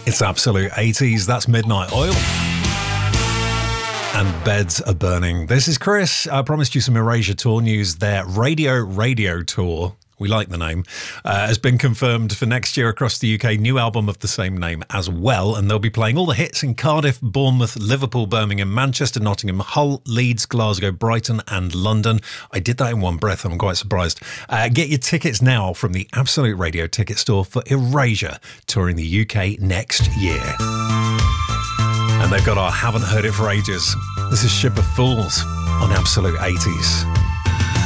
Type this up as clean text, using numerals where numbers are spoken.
It's Absolute 80s. That's Midnight Oil. And Beds Are Burning. This is Chris. I promised you some Erasure Tour news. Their Radio Tour, we like the name, has been confirmed for next year across the UK. New album of the same name as well. And they'll be playing all the hits in Cardiff, Bournemouth, Liverpool, Birmingham, Manchester, Nottingham, Hull, Leeds, Glasgow, Brighton and London. I did that in one breath. I'm quite surprised. Get your tickets now from the Absolute Radio ticket store for Erasure touring the UK next year. And they've got our Haven't Heard It For Ages. This is Ship of Fools on Absolute 80s.